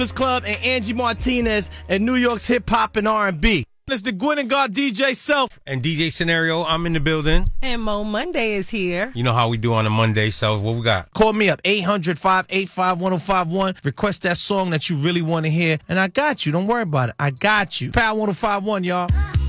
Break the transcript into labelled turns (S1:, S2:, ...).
S1: Breakfast Club and Angie Martinez and New York's hip hop and R&B. It's the Gwen and God DJ Self.
S2: And DJ Scenario, I'm in the building.
S3: And Mo Monday is here.
S2: You know how we do on a Monday, so what we got?
S1: Call me up, 800-585-1051. Request that song that you really want to hear, and I got you. Don't worry about it. I got you. Power 1051, y'all.